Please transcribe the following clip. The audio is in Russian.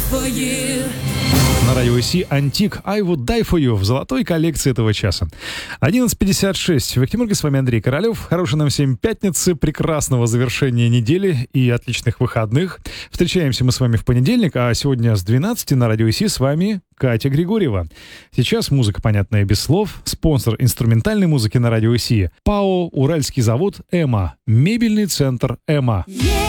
На радио ИСИ «Антик» «I would die for you» в золотой коллекции этого часа. 11:56. В Екатеринбурге с вами Андрей Королев. Хорошей нам всем пятницы, прекрасного завершения недели и отличных выходных. Встречаемся мы с вами в понедельник, а сегодня с 12 на радио ИСИ с вами Катя Григорьева. Сейчас музыка, понятная без слов. Спонсор инструментальной музыки на радио ИСИ — ПАО «Уральский завод ЭМА», мебельный центр ЭМА.